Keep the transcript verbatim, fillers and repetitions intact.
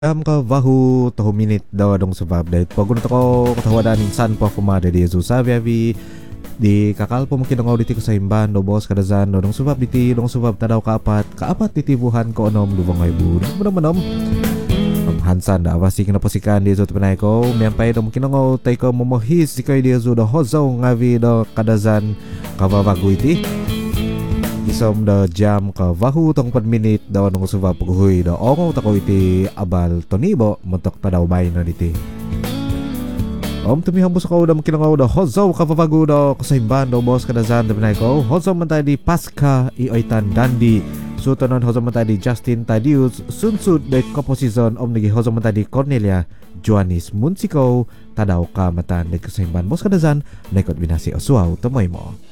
Am ka vahu tahu minit daw dong sebab dahil pagod ko katawadan insan po fumada di Yesusa biabi di kakal po mungkin dong auditi ko sa imban do bos kadazan do dong sebab diti dong sebab tadaw kaapat kaapat titibuhan ko onom lubang ibu menom menom Hansan da awasi kena posikan di Yesus penai ko miampai dong mungkin dong tay ko memohis sikai di Yesus do hozo ngavi do kadazan kavavagu iti isom da jam ka vahu tong per minit daw nung suba paghuy da ongo tako iti abal tonibo mentok tadaw bay na diti om tumi hambus ko da mungkin nga da hozo ka vavagu da kasaimban do bos kadazan da pinay ko hozo man tayo di Pasca ioitan dandi sutanon hozo man tayo di Justin Tadius sunsud da komposisyon om nagi hozo man tayo di Cornelia Joanis Munsiko tadaw ka matan da kasaimban bos kadazan naikot binasi osuaw tamoy mo